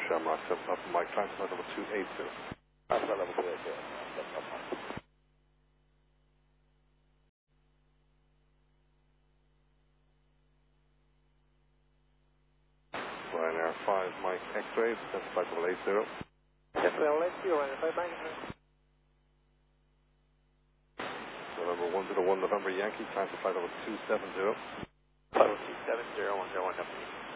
Shamrock 7 Papa Mike, transfer level 280. Transfer level 280. Ryanair 5 Mike X-ray, transfer level 80. Transfer level 80, Ryanair 5 Mike X-ray. November 101 November Yankee, transfer level 270. Level 270, 101 W.